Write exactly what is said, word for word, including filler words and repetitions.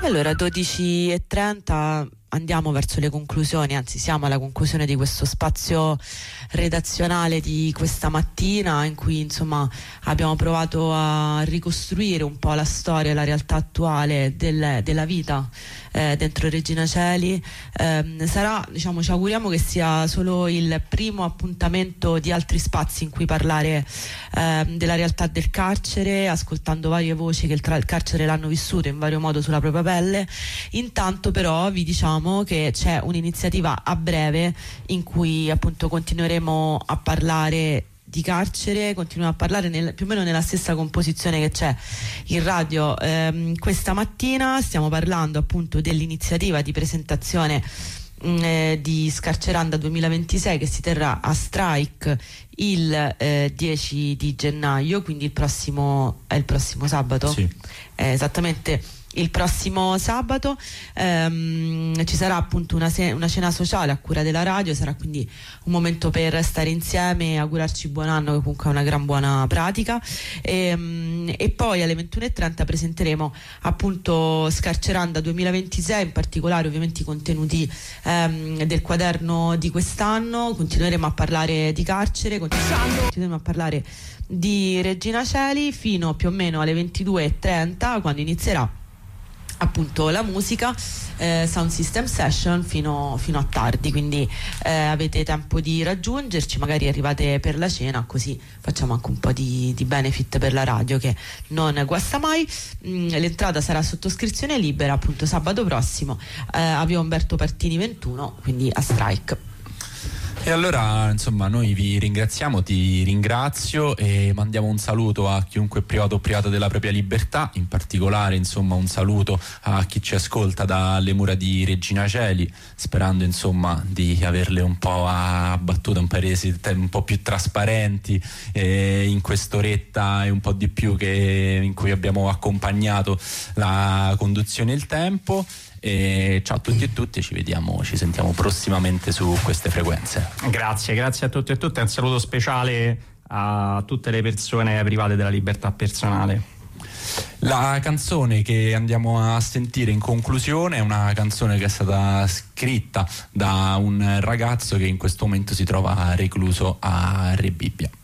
Allora, dodici e trenta andiamo verso le conclusioni, anzi siamo alla conclusione di questo spazio redazionale di questa mattina, in cui insomma abbiamo provato a ricostruire un po' la storia e la realtà attuale del, della vita eh, dentro Regina Coeli. Eh, sarà, diciamo, ci auguriamo che sia solo il primo appuntamento di altri spazi in cui parlare eh, della realtà del carcere, ascoltando varie voci che il, tra- il carcere l'hanno vissuto in vario modo sulla propria pelle. Intanto però vi diciamo che c'è un'iniziativa a breve in cui appunto continueremo a parlare di carcere, continuiamo a parlare nel, più o meno nella stessa composizione che c'è in radio ehm, questa mattina. Stiamo parlando appunto dell'iniziativa di presentazione mh, eh, di Scarceranda duemilaventisei, che si terrà a Strike il eh, dieci di gennaio, quindi il prossimo è il prossimo sabato? Sì. Eh, esattamente il prossimo sabato. Ehm, ci sarà appunto una, se- una cena sociale a cura della radio, sarà quindi un momento per stare insieme e augurarci buon anno, che comunque è una gran buona pratica. E, e poi alle ventuno e trenta presenteremo appunto Scarceranda duemilaventisei, in particolare ovviamente i contenuti ehm, del quaderno di quest'anno. Continueremo a parlare di carcere, continueremo a parlare di Regina Coeli fino più o meno alle ventidue e trenta, quando inizierà appunto la musica, eh, Sound System Session fino, fino a tardi, quindi eh, avete tempo di raggiungerci, magari arrivate per la cena, così facciamo anche un po' di, di benefit per la radio, che non guasta mai. Mm, l'entrata sarà a sottoscrizione libera appunto sabato prossimo, eh, a via Umberto Partini ventuno, quindi a Strike. E allora, insomma, noi vi ringraziamo, ti ringrazio e mandiamo un saluto a chiunque è privato o privata della propria libertà, in particolare, insomma, un saluto a chi ci ascolta dalle mura di Regina Coeli, sperando, insomma, di averle un po' abbattute, un po' resi un po' più trasparenti eh, in quest'oretta e un po' di più che, in cui abbiamo accompagnato la conduzione e il tempo. E ciao a tutti e tutte, ci vediamo, ci sentiamo prossimamente su queste frequenze. Grazie, grazie a tutti e tutte, un saluto speciale a tutte le persone private della libertà personale. La canzone che andiamo a sentire in conclusione è una canzone che è stata scritta da un ragazzo che in questo momento si trova recluso a Rebibbia.